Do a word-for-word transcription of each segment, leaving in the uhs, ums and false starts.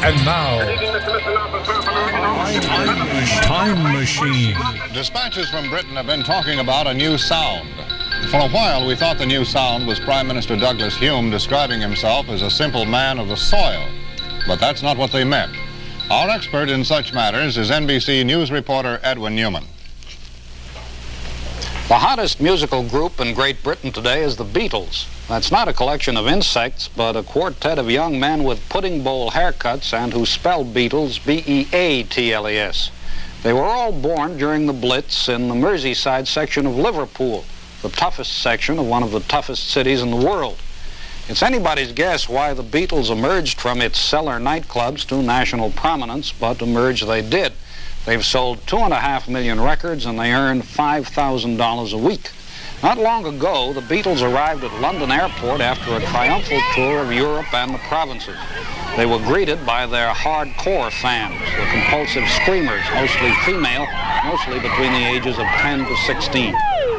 And now, Time Machine. Dispatches from Britain have been talking about a new sound. For a while, we thought the new sound was Prime Minister Douglas Hume describing himself as a simple man of the soil. But that's not what they meant. Our expert in such matters is N B C News reporter Edwin Newman. The hottest musical group in Great Britain today is the Beatles. That's not a collection of insects, but a quartet of young men with pudding bowl haircuts and who spell Beatles B E A T L E S. They were all born during the Blitz in the Merseyside section of Liverpool, the toughest section of one of the toughest cities in the world. It's anybody's guess why the Beatles emerged from its cellar nightclubs to national prominence, but emerge they did. They've sold two and a half million records and they earned five thousand dollars a week. Not long ago, the Beatles arrived at London Airport after a triumphal tour of Europe and the provinces. They were greeted by their hardcore fans, the compulsive screamers, mostly female, mostly between the ages of ten to sixteen.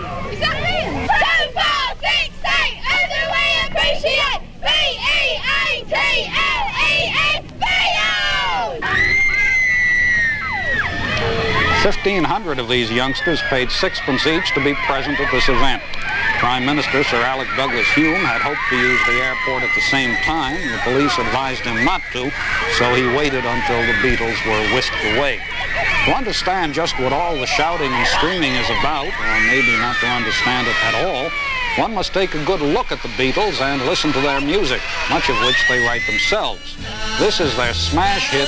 fifteen hundred of these youngsters paid sixpence each to be present at this event. Prime Minister Sir Alec Douglas Hume had hoped to use the airport at the same time. The police advised him not to, so he waited until the Beatles were whisked away. To understand just what all the shouting and screaming is about, or maybe not to understand it at all, one must take a good look at the Beatles and listen to their music, much of which they write themselves. This is their smash hit,